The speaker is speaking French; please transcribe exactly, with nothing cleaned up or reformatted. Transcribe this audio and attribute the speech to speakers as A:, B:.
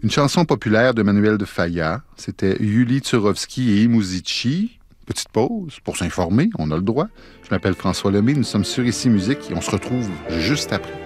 A: Une chanson populaire de Manuel de Falla, c'était Yuli Turovsky et Imuzici. Petite pause pour s'informer, on a le droit. Je m'appelle François Lemay, nous sommes sur Ici Musique et on se retrouve juste après.